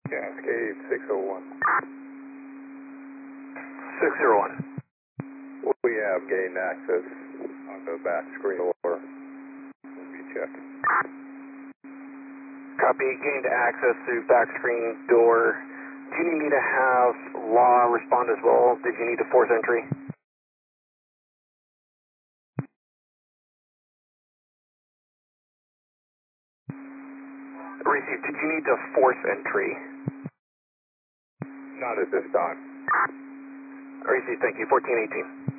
Cascade 601. 601. We have gained access on the back screen door. We'll be checking. Copy, gained access through back screen door. Do you need me to have law respond as well? Did you need to force entry? Received. Did you need to force entry? Not at this time. Received. Thank you. 1418.